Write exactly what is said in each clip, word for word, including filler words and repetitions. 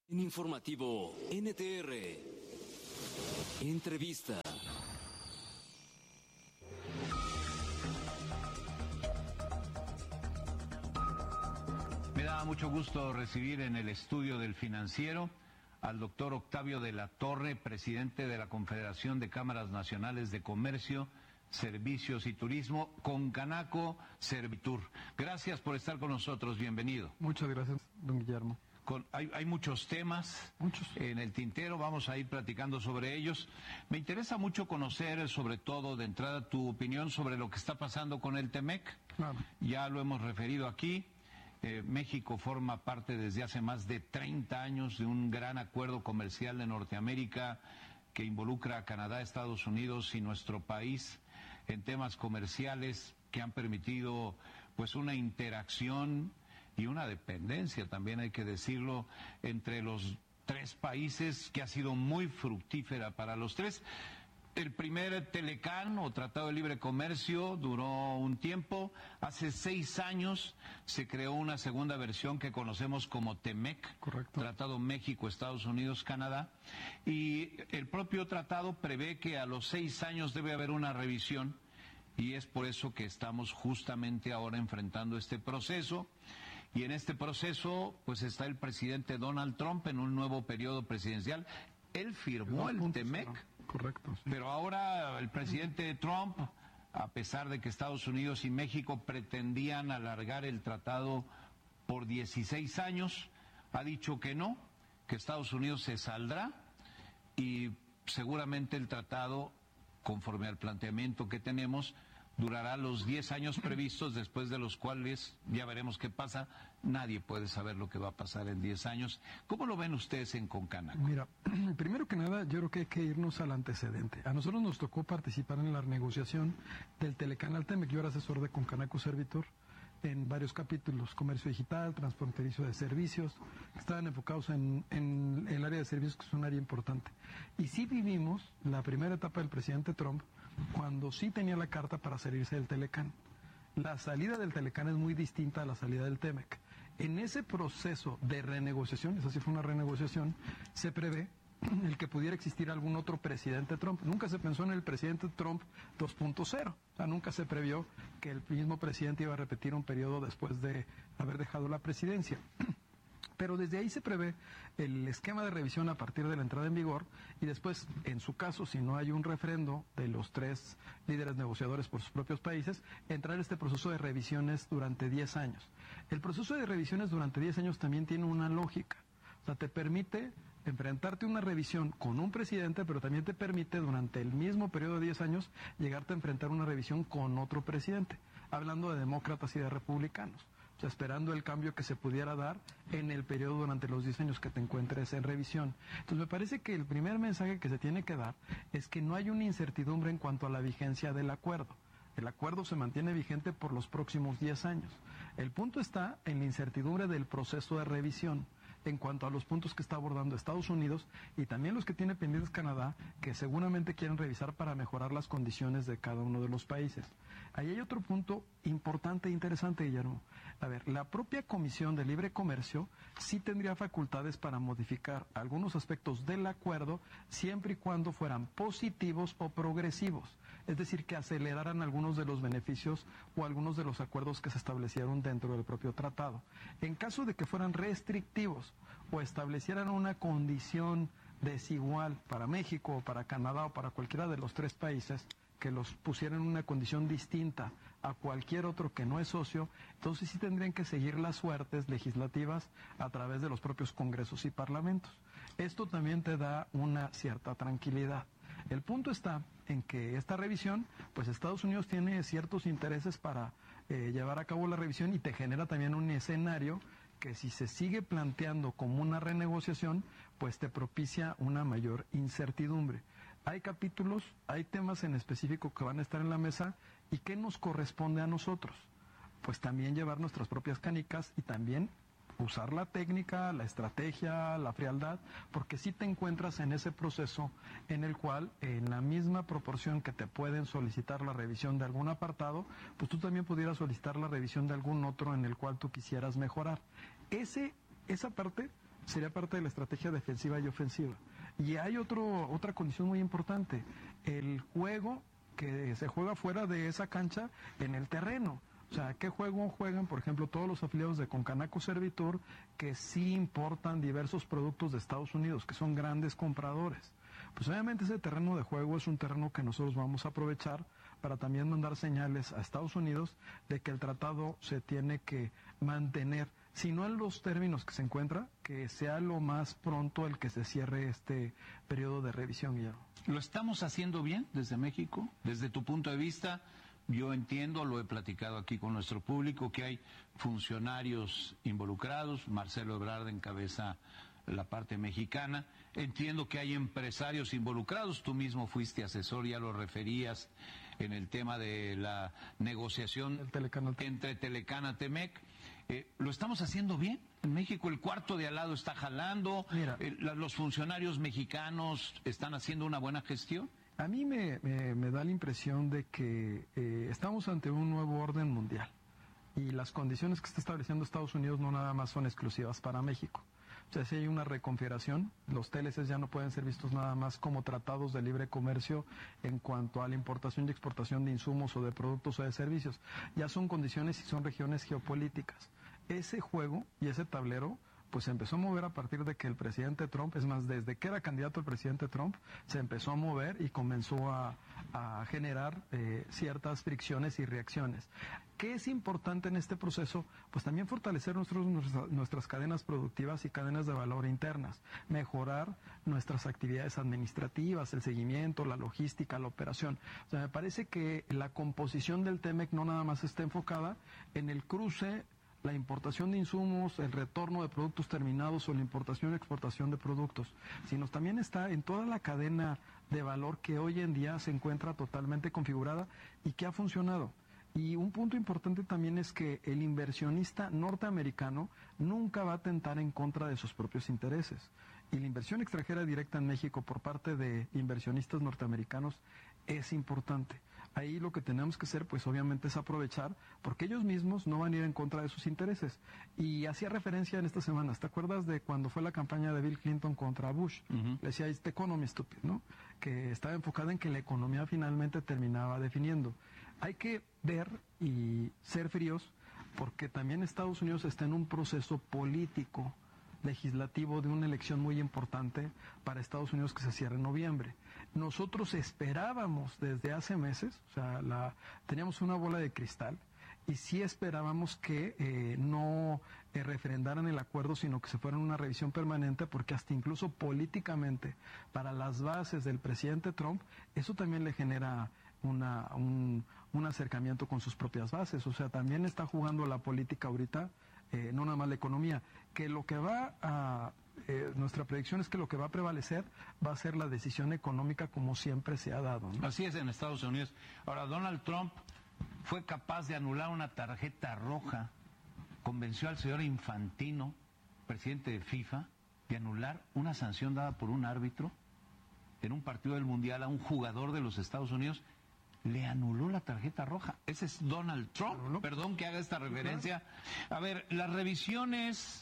En informativo N T R, entrevista. Me da mucho gusto recibir en el estudio del Financiero al doctor Octavio de la Torre, presidente de la Confederación de Cámaras Nacionales de Comercio, Servicios y Turismo, Concanaco Servitur. Gracias por estar con nosotros, bienvenido. Muchas gracias, don Guillermo. Con, hay, hay muchos temas muchos. en el tintero, vamos a ir platicando sobre ellos. Me interesa mucho conocer, sobre todo de entrada, tu opinión sobre lo que está pasando con el Temec. Claro. Ya lo hemos referido aquí. Eh, México forma parte desde hace más de treinta años de un gran acuerdo comercial de Norteamérica que involucra a Canadá, Estados Unidos y nuestro país en temas comerciales que han permitido pues una interacción y una dependencia, también hay que decirlo, entre los tres países que ha sido muy fructífera para los tres. El primer Telecán o Tratado de Libre Comercio duró un tiempo. Hace seis años se creó una segunda versión que conocemos como Temec. Correcto. Tratado México, Estados Unidos, Canadá. Y el propio tratado prevé que a los seis años debe haber una revisión y es por eso que estamos justamente ahora enfrentando este proceso. Y en este proceso pues está el presidente Donald Trump en un nuevo periodo presidencial. Él firmó el Temec. Correcto. Sí. Pero ahora el presidente Trump, a pesar de que Estados Unidos y México pretendían alargar el tratado por dieciséis años, ha dicho que no, que Estados Unidos se saldrá y seguramente el tratado, conforme al planteamiento que tenemos, durará los diez años previstos, después de los cuales ya veremos qué pasa. Nadie puede saber lo que va a pasar en diez años. ¿Cómo lo ven ustedes en Concanaco? Mira, primero que nada, yo creo que hay que irnos al antecedente. A nosotros nos tocó participar en la negociación del Telecanal Temec. Yo era asesor de Concanaco Servitur en varios capítulos: comercio digital, transfronterizo de servicios, que estaban enfocados en, en el área de servicios, que es un área importante. Y sí vivimos la primera etapa del presidente Trump, cuando sí tenía la carta para salirse del Telecán. La salida del Telecán es muy distinta a la salida del Temec. En ese proceso de renegociación, esa sí fue una renegociación, se prevé el que pudiera existir algún otro presidente Trump. Nunca se pensó en el presidente Trump dos punto cero. O sea, nunca se previó que el mismo presidente iba a repetir un periodo después de haber dejado la presidencia. Pero desde ahí se prevé el esquema de revisión a partir de la entrada en vigor y después, en su caso, si no hay un refrendo de los tres líderes negociadores por sus propios países, entrar este proceso de revisiones durante diez años. El proceso de revisiones durante diez años también tiene una lógica. O sea, te permite enfrentarte a una revisión con un presidente, pero también te permite durante el mismo periodo de diez años llegarte a enfrentar una revisión con otro presidente, hablando de demócratas y de republicanos. O sea, esperando el cambio que se pudiera dar en el periodo durante los diez años que te encuentres en revisión. Entonces me parece que el primer mensaje que se tiene que dar es que no hay una incertidumbre en cuanto a la vigencia del acuerdo. El acuerdo se mantiene vigente por los próximos diez años. El punto está en la incertidumbre del proceso de revisión en cuanto a los puntos que está abordando Estados Unidos y también los que tiene pendientes Canadá, que seguramente quieren revisar para mejorar las condiciones de cada uno de los países. Ahí hay otro punto importante e interesante, Guillermo. A ver, la propia Comisión de Libre Comercio sí tendría facultades para modificar algunos aspectos del acuerdo siempre y cuando fueran positivos o progresivos, es decir, que aceleraran algunos de los beneficios o algunos de los acuerdos que se establecieron dentro del propio tratado. En caso de que fueran restrictivos o establecieran una condición desigual para México o para Canadá o para cualquiera de los tres países, que los pusieran en una condición distinta a cualquier otro que no es socio, entonces sí tendrían que seguir las suertes legislativas a través de los propios congresos y parlamentos. Esto también te da una cierta tranquilidad. El punto está en que esta revisión, pues Estados Unidos tiene ciertos intereses para eh, llevar a cabo la revisión y te genera también un escenario que si se sigue planteando como una renegociación, pues te propicia una mayor incertidumbre. Hay capítulos, hay temas en específico que van a estar en la mesa y ¿qué nos corresponde a nosotros? Pues también llevar nuestras propias canicas y también usar la técnica, la estrategia, la frialdad, porque si te encuentras en ese proceso en el cual, en la misma proporción que te pueden solicitar la revisión de algún apartado, pues tú también pudieras solicitar la revisión de algún otro en el cual tú quisieras mejorar. Ese, esa parte sería parte de la estrategia defensiva y ofensiva. Y hay otro, otra condición muy importante, el juego que se juega fuera de esa cancha en el terreno. O sea, ¿qué juego juegan, por ejemplo, todos los afiliados de Concanaco Servitur que sí importan diversos productos de Estados Unidos, que son grandes compradores? Pues obviamente ese terreno de juego es un terreno que nosotros vamos a aprovechar para también mandar señales a Estados Unidos de que el tratado se tiene que mantener, si no en los términos que se encuentra, que sea lo más pronto el que se cierre este periodo de revisión, Guillermo. ¿Lo estamos haciendo bien desde México? Desde tu punto de vista, yo entiendo, lo he platicado aquí con nuestro público, que hay funcionarios involucrados, Marcelo Ebrard encabeza la parte mexicana, entiendo que hay empresarios involucrados, tú mismo fuiste asesor, ya lo referías en el tema de la negociación Telecana entre Telecana Temec. Eh, ¿Lo estamos haciendo bien? En México el cuarto de al lado está jalando, eh, la, los funcionarios mexicanos están haciendo una buena gestión. A mí me, me, me da la impresión de que eh, estamos ante un nuevo orden mundial y las condiciones que está estableciendo Estados Unidos no nada más son exclusivas para México. O sea, si hay una reconfiguración, los T L Cs ya no pueden ser vistos nada más como tratados de libre comercio en cuanto a la importación y exportación de insumos o de productos o de servicios. Ya son condiciones y son regiones geopolíticas. Ese juego y ese tablero pues se empezó a mover a partir de que el presidente Trump, es más, desde que era candidato el presidente Trump, se empezó a mover y comenzó a, a generar eh, ciertas fricciones y reacciones. ¿Qué es importante en este proceso? Pues también fortalecer nuestros, nuestras, nuestras cadenas productivas y cadenas de valor internas, mejorar nuestras actividades administrativas, el seguimiento, la logística, la operación. O sea, me parece que la composición del Temec no nada más está enfocada en el cruce, la importación de insumos, el retorno de productos terminados o la importación y exportación de productos, sino también está en toda la cadena de valor que hoy en día se encuentra totalmente configurada y que ha funcionado. Y un punto importante también es que el inversionista norteamericano nunca va a atentar en contra de sus propios intereses. Y la inversión extranjera directa en México por parte de inversionistas norteamericanos es importante. Ahí lo que tenemos que hacer, pues obviamente es aprovechar, porque ellos mismos no van a ir en contra de sus intereses. Y hacía referencia en esta semana, ¿te acuerdas de cuando fue la campaña de Bill Clinton contra Bush? Uh-huh. Le decía, it's the economy, stupid, ¿no? Que estaba enfocada en que la economía finalmente terminaba definiendo. Hay que ver y ser fríos, porque también Estados Unidos está en un proceso político, legislativo de una elección muy importante para Estados Unidos que se cierra en noviembre. Nosotros esperábamos desde hace meses, o sea, la, teníamos una bola de cristal y sí esperábamos que eh, no eh, refrendaran el acuerdo, sino que se fuera una revisión permanente, porque hasta incluso políticamente, para las bases del presidente Trump, eso también le genera una, un, un acercamiento con sus propias bases. O sea, también está jugando la política ahorita, eh, no nada más la economía, que lo que va a... Eh, nuestra predicción es que lo que va a prevalecer va a ser la decisión económica como siempre se ha dado, ¿no? Así es en Estados Unidos. Ahora, Donald Trump fue capaz de anular una tarjeta roja, convenció al señor Infantino, presidente de FIFA, de anular una sanción dada por un árbitro en un partido del Mundial a un jugador de los Estados Unidos. Le anuló la tarjeta roja. Ese es Donald Trump. ¿No? Perdón que haga esta referencia. A ver, las revisiones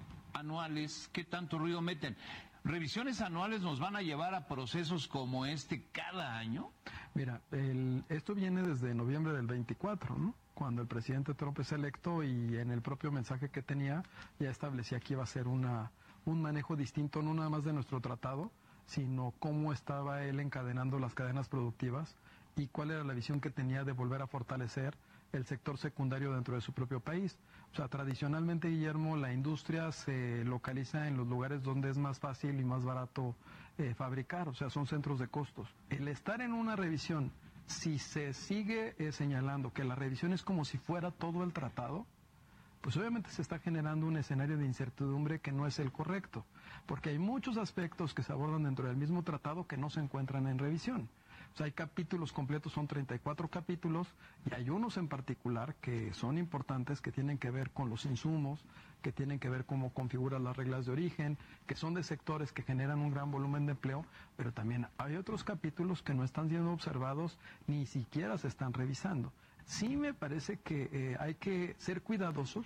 anuales, ¿qué tanto ruido meten? ¿Revisiones anuales nos van a llevar a procesos como este cada año? Mira, el, esto viene desde noviembre del veinticuatro, ¿no? Cuando el presidente Trump es electo y en el propio mensaje que tenía ya establecía que iba a ser una, un manejo distinto, no nada más de nuestro tratado, sino cómo estaba él encadenando las cadenas productivas y cuál era la visión que tenía de volver a fortalecer el sector secundario dentro de su propio país. O sea, tradicionalmente, Guillermo, la industria se localiza en los lugares donde es más fácil y más barato eh, fabricar, o sea, son centros de costos. El estar en una revisión, si se sigue eh, señalando que la revisión es como si fuera todo el tratado, pues obviamente se está generando un escenario de incertidumbre que no es el correcto, porque hay muchos aspectos que se abordan dentro del mismo tratado que no se encuentran en revisión. O sea, hay capítulos completos, son treinta y cuatro capítulos, y hay unos en particular que son importantes, que tienen que ver con los insumos, que tienen que ver cómo configuran las reglas de origen, que son de sectores que generan un gran volumen de empleo, pero también hay otros capítulos que no están siendo observados, ni siquiera se están revisando. Sí me parece que eh, hay que ser cuidadosos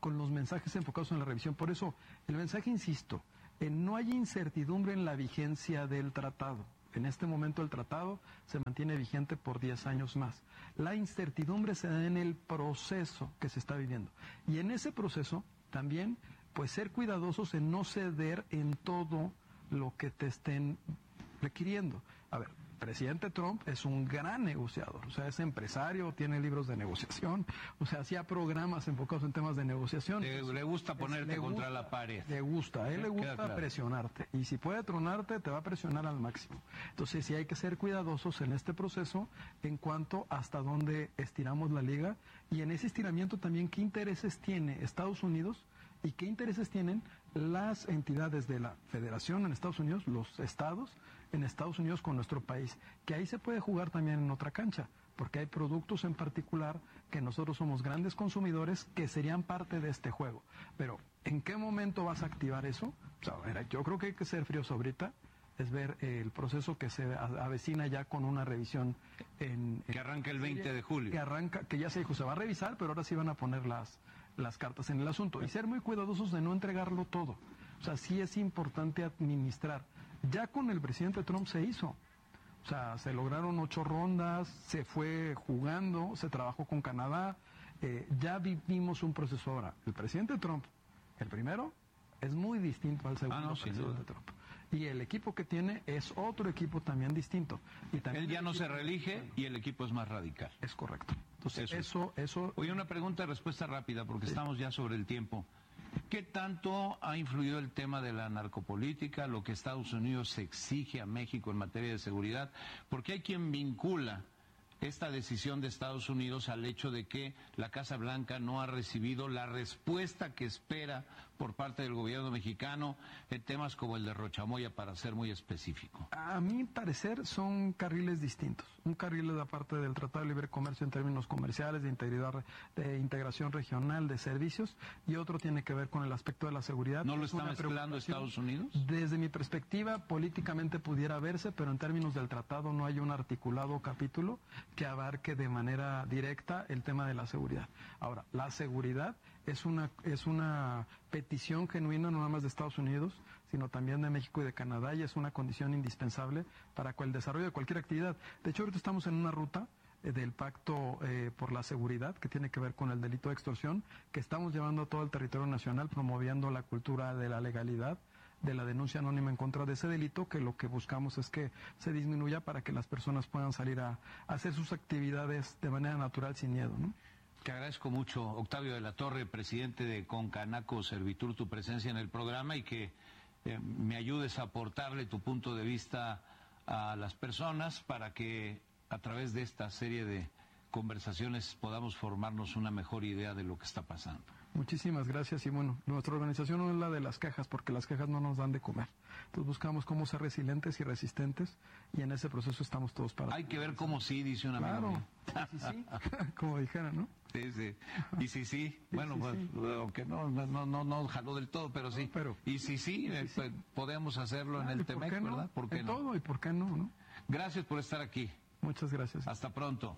con los mensajes enfocados en la revisión. Por eso, el mensaje, insisto, eh, no hay incertidumbre en la vigencia del tratado. En este momento el tratado se mantiene vigente por diez años más. La incertidumbre se da en el proceso que se está viviendo. Y en ese proceso también, pues ser cuidadosos en no ceder en todo lo que te estén requiriendo. A ver, el presidente Trump es un gran negociador, o sea, es empresario, tiene libros de negociación, o sea, hacía programas enfocados en temas de negociación. Le, Entonces, le gusta ponerte le contra gusta, la pared. Le gusta, a él le gusta claro. presionarte, y si puede tronarte, te va a presionar al máximo. Entonces, sí hay que ser cuidadosos en este proceso en cuanto hasta dónde estiramos la liga, y en ese estiramiento también qué intereses tiene Estados Unidos y qué intereses tienen las entidades de la Federación en Estados Unidos, los estados en Estados Unidos con nuestro país, que ahí se puede jugar también en otra cancha, porque hay productos en particular que nosotros somos grandes consumidores que serían parte de este juego. Pero, ¿en qué momento vas a activar eso? O sea, mira, yo creo que hay que ser fríos ahorita, es ver eh, el proceso que se avecina ya con una revisión en... Que arranca el veinte de julio. Que arranca, que ya se dijo, se va a revisar, pero ahora sí van a poner las, las cartas en el asunto. Y ser muy cuidadosos de no entregarlo todo. O sea, sí es importante administrar. Ya con el presidente Trump se hizo. O sea, se lograron ocho rondas, se fue jugando, se trabajó con Canadá. Eh, ya vivimos un proceso ahora. El presidente Trump, el primero, es muy distinto al segundo ah, no, presidente sí, Trump. Y el equipo que tiene es otro equipo también distinto. Y también él ya no se reelige y el equipo es más radical. Es correcto. Entonces, eso, eso... eso... Oye, una pregunta de respuesta rápida, porque sí. estamos ya sobre el tiempo. ¿Qué tanto ha influido el tema de la narcopolítica, lo que Estados Unidos exige a México en materia de seguridad? Porque hay quien vincula esta decisión de Estados Unidos al hecho de que la Casa Blanca no ha recibido la respuesta que espera por parte del gobierno mexicano en temas como el de Rochamoya, para ser muy específico. A mi parecer son carriles distintos. Un carril es la parte del Tratado de Libre Comercio en términos comerciales, de integridad, de integración regional, de servicios, y otro tiene que ver con el aspecto de la seguridad. ¿No lo está mezclando Estados Unidos? Desde mi perspectiva, políticamente pudiera verse, pero en términos del tratado no hay un articulado capítulo que abarque de manera directa el tema de la seguridad. Ahora, la seguridad es una es una petición genuina no nada más de Estados Unidos, sino también de México y de Canadá, y es una condición indispensable para el desarrollo de cualquier actividad. De hecho, ahorita estamos en una ruta eh, del Pacto eh, por la Seguridad, que tiene que ver con el delito de extorsión, que estamos llevando a todo el territorio nacional, promoviendo la cultura de la legalidad, de la denuncia anónima en contra de ese delito, que lo que buscamos es que se disminuya para que las personas puedan salir a, a hacer sus actividades de manera natural, sin miedo, ¿no? Te agradezco mucho, Octavio de la Torre, presidente de Concanaco Servitur, tu presencia en el programa, y que eh, me ayudes a aportarle tu punto de vista a las personas para que a través de esta serie de conversaciones podamos formarnos una mejor idea de lo que está pasando. Muchísimas gracias, y bueno, nuestra organización no es la de las quejas, porque las quejas no nos dan de comer. Entonces buscamos cómo ser resilientes y resistentes, y en ese proceso estamos todos para... Hay que ver cómo sí, dice un amigo. Claro, sí, sí, como dijera, ¿no? Sí, sí. Y sí, sí. Sí, bueno, sí, pues, sí. aunque no, no, no, no jaló del todo, pero sí. No, pero, y sí, sí, sí, eh, sí. Pues, podemos hacerlo Claro, en ¿y el por Temec, qué no? ¿verdad? ¿Por qué en no? todo, y por qué no, ¿no? Gracias por estar aquí. Muchas gracias. Hasta pronto.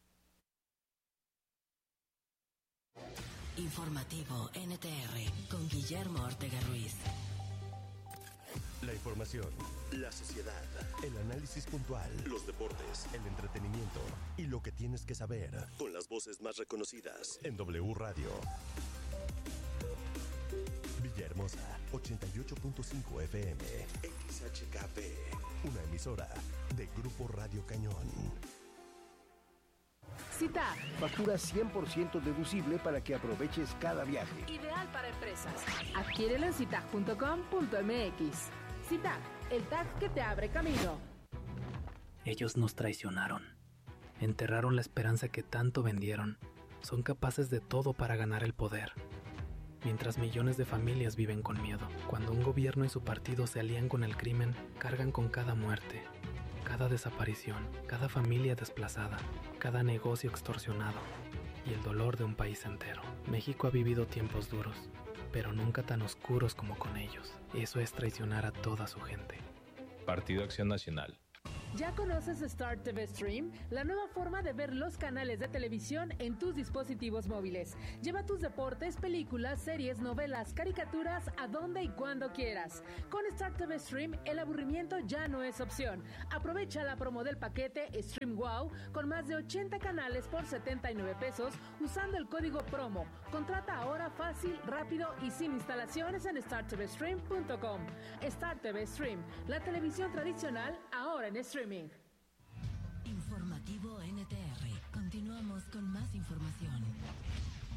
Informativo N T R con Guillermo Ortega Ruiz. La información, la sociedad, el análisis puntual, los deportes, el entretenimiento y lo que tienes que saber, con las voces más reconocidas en W Radio. Villahermosa, ochenta y ocho punto cinco F M, X H K P, una emisora de Grupo Radio Cañón. Cita. Factura cien por ciento deducible para que aproveches cada viaje. Ideal para empresas. Adquiérelo en citag punto com punto m x. Citag, el tag que te abre camino. Ellos nos traicionaron. Enterraron la esperanza que tanto vendieron. Son capaces de todo para ganar el poder. Mientras millones de familias viven con miedo. Cuando un gobierno y su partido se alían con el crimen, cargan con cada muerte, cada desaparición, cada familia desplazada, cada negocio extorsionado y el dolor de un país entero. México ha vivido tiempos duros, pero nunca tan oscuros como con ellos. Eso es traicionar a toda su gente. Partido Acción Nacional. ¿Ya conoces Star T V Stream? La nueva forma de ver los canales de televisión en tus dispositivos móviles. Lleva tus deportes, películas, series, novelas, caricaturas a donde y cuando quieras. Con Star T V Stream, el aburrimiento ya no es opción. Aprovecha la promo del paquete Stream Wow con más de ochenta canales por setenta y nueve pesos usando el código promo. Contrata ahora fácil, rápido y sin instalaciones en star t v stream punto com. Star T V Stream, la televisión tradicional ahora en streaming. Informativo N T R. Continuamos con más información.